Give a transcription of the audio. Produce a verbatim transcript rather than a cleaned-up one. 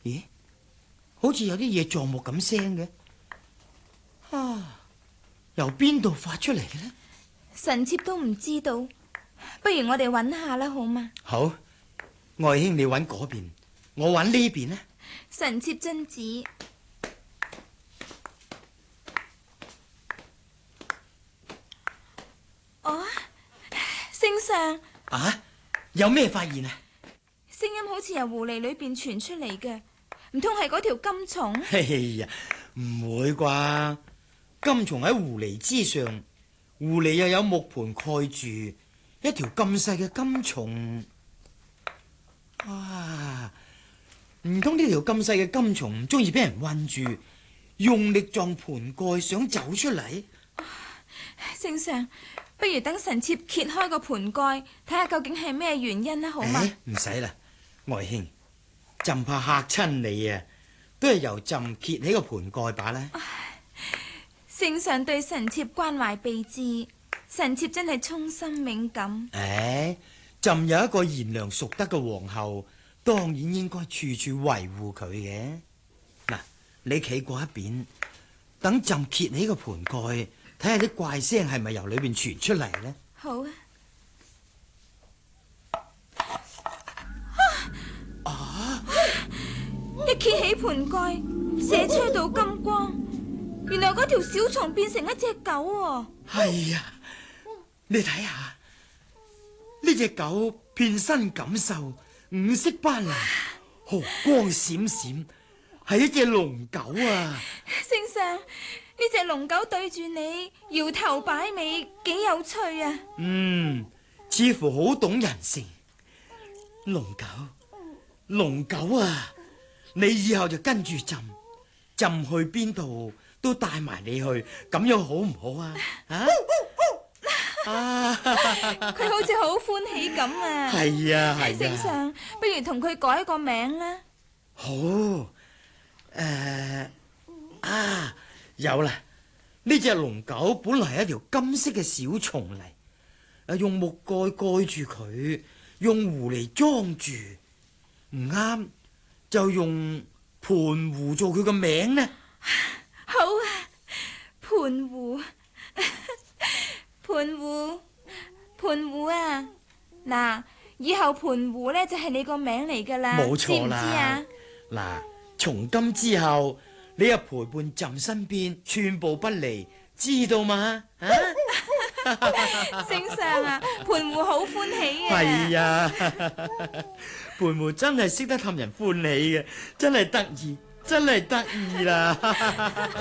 咦，好似有啲嘢撞木咁聲嘅，啊，由邊度發出嚟嘅呢？ 臣妾都唔知道，不如我哋揾下啦，好嗎？ 好，愛卿你揾嗰邊，我揾呢邊呢。 臣妾遵旨。哦，聖上啊，有咩發現啊？ 聲音好似由狐狸裏邊傳出嚟嘅，唔通係嗰條金蟲？ 哎呀，唔會啩？金蟲喺狐狸之上，狐狸又有木盤蓋住，一條咁細嘅金蟲，啊，唔通呢條咁細嘅金蟲唔中意俾人困住，用力撞盤蓋想走出嚟？ 聖上，不如等臣妾揭開個盤蓋，睇下究竟係咩原因啦，好嗎？ 唔使啦，愛卿，朕怕嚇親你啊，都係由朕揭起個盤蓋把啦。 聖上對臣妾關懷備至，臣妾真係衷心冥感。 誒，朕有一個賢良淑德嘅皇后，當然應該處處維護佢嘅。嗱，你企過一邊，等朕揭起個盤蓋，睇下啲怪聲係咪由裏邊傳出嚟呢？ 好啊！ 啊！ 一揭起盤蓋，射出一道金光，原來嗰條小蟲變成一隻狗喎。 係啊，你睇下呢隻狗遍身錦繡，五色斑斕，毫光閃閃，係一隻龍狗啊！ 聖上，呢隻龍狗對住你搖頭擺尾，幾有趣啊！ 嗯，似乎好懂人性。龍狗，龍狗啊，你以後就跟住朕，朕去邊度都帶埋你去，咁樣好唔好啊？啊！啊！ 佢好似好歡喜咁啊！ 係啊係啊！ 聖上，不如同佢改個名啦。 好，誒、呃、啊，有啦！呢隻龍狗本來係一條金色嘅小蟲嚟，用木蓋蓋住佢，用狐狸裝住，唔啱就用盤狐做佢個名呢。 好啊，盤狐，盤狐，盤狐啊！嗱，以後盤狐呢就係你個名嚟噶啦， 冇錯啦， 知唔知啊？ 嗱，從今之後，你又陪伴朕身邊，寸步不離，知道嗎？啊！ 聖上啊，盤狐好歡喜啊！ 係啊，盤狐真係識得氹人歡喜嘅，真係得意，真係得意啦！